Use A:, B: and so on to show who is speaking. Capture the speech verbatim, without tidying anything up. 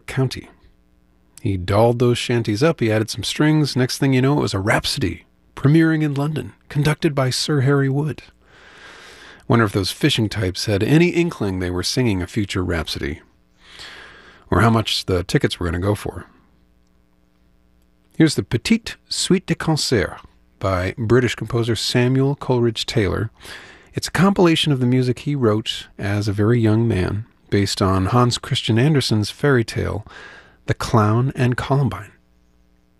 A: County. He dolled those shanties up, he added some strings. Next thing you know, it was a rhapsody, premiering in London, conducted by Sir Harry Wood. Wonder if those fishing types had any inkling they were singing a future rhapsody, or how much the tickets were going to go for. Here's the Petite Suite de Concert by British composer Samuel Coleridge Taylor. It's a compilation of the music he wrote as a very young man, based on Hans Christian Andersen's fairy tale, The Clown and Columbine.